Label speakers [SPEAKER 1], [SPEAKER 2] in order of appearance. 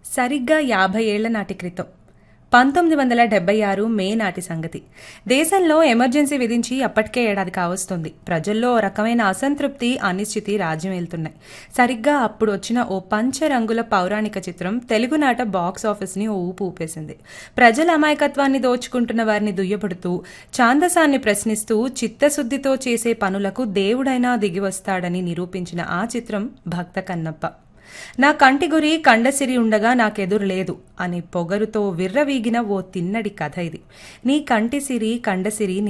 [SPEAKER 1] సరిగ్గా 50 ఏళ్ల నాటి క్రితం 1976 మే నాటి సంగతి. దేశంలో ఎమర్జెన్సీ విధించి అప్పటికే ఏడాది కావస్తుంది. ప్రజల్లో ఓ రకమైన అసంతృప్తి, అనిశ్చితి రాజ్యం ఏలుతున్నాయి. సరిగ్గా అప్పుడు వచ్చిన ఓ పంచరంగుల పౌరాణిక చిత్రం తెలుగునాట బాక్స్ ఆఫీస్ని ఓ ఊపు ఊపేసింది. ప్రజల అమాయకత్వాన్ని దోచుకుంటున్న వారిని దుయ్యబడుతూ, ఛాందసాన్ని ప్రశ్నిస్తూ, చిత్తశుద్ధితో చేసే పనులకు దేవుడైనా దిగివస్తాడని నిరూపించిన ఆ చిత్రం భక్త కన్నప్ప. నా కంటి గురి కండసిరి ఉండగా నాకెదురు లేదు అని పొగరుతో విర్రవీగిన ఓ తిన్నడి కథ ఇది. నీ కంటి సిరి కండసిరి